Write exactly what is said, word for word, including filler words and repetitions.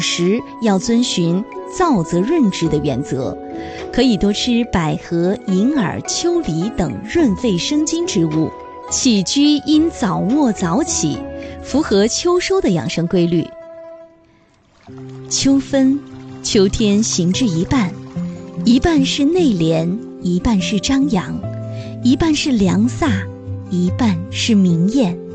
食要遵循燥则润之的原则，可以多吃百合、银耳、秋梨等润肺生津之物。起居应早卧早起，符合秋收的养生规律。秋分，秋天行至一半，一半是内敛，一半是张扬，一半是良飒，一半是明艳。